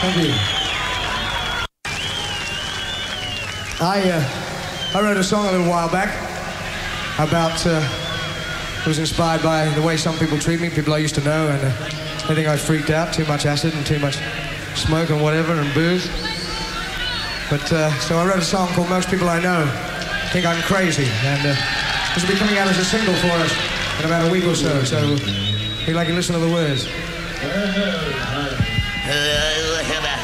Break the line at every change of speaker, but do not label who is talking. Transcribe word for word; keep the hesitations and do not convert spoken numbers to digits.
Thank you. I, uh, I wrote a song a little while back about, uh, it was inspired by the way some people treat me, people I used to know, and uh, they think I freaked out, too much acid and too much smoke and whatever, and booze. But, uh, so I wrote a song called Most People I Know Think I'm Crazy, and uh, this will be coming out as a single for us in about a week or so, so if you'd like to listen to the words.